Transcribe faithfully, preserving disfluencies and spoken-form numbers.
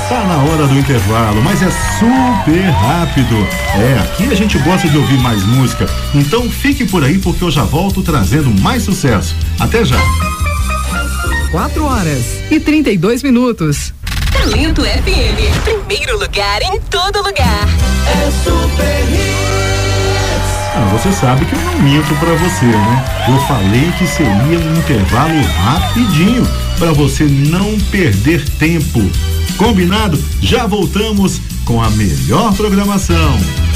Tá na hora do intervalo, mas é super rápido. É, aqui a gente gosta de ouvir mais música, então fique por aí porque eu já volto trazendo mais sucesso. Até já. quatro horas e trinta e dois minutos. Talento F M, primeiro lugar em todo lugar. É Super Hits. Ah, você sabe que eu não minto pra você, né? Eu falei que seria um intervalo rapidinho pra você não perder tempo. Combinado? Já voltamos com a melhor programação.